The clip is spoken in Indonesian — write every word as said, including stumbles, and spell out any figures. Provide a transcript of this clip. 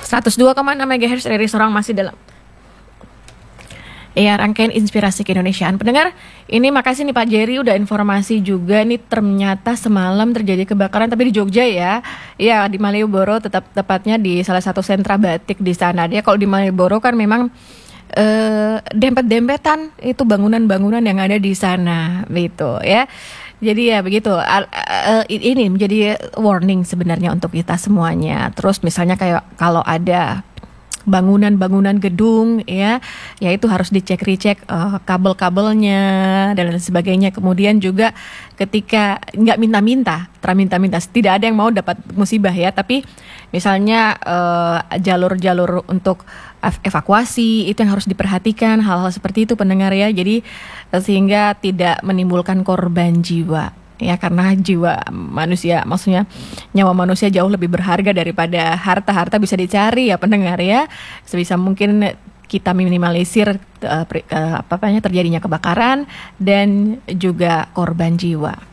seratus dua koma enam megahertz dari Sorong masih dalam ya rangkaian inspirasi keindonesiaan. Pendengar, ini makasih nih Pak Jerry udah informasi juga nih, ternyata semalam terjadi kebakaran tapi di Jogja ya. Ya di Malioboro, tetap tepatnya di salah satu sentra batik di sana. Dia kalau di Malioboro kan memang eh, dempet-dempetan itu bangunan-bangunan yang ada di sana gitu ya. Jadi ya begitu, ini menjadi warning sebenarnya untuk kita semuanya. Terus misalnya kayak kalau ada bangunan-bangunan gedung ya, ya itu harus dicek-recek uh, kabel-kabelnya dan lain sebagainya. Kemudian juga ketika nggak minta-minta, terminta-minta, tidak ada yang mau dapat musibah ya. Tapi misalnya uh, jalur-jalur untuk evakuasi itu yang harus diperhatikan, hal-hal seperti itu pendengar ya. Jadi sehingga tidak menimbulkan korban jiwa. Ya karena jiwa manusia, maksudnya nyawa manusia jauh lebih berharga daripada harta-harta bisa dicari ya pendengar ya. Sebisa mungkin kita minimalisir uh, uh, apa namanya terjadinya kebakaran dan juga korban jiwa.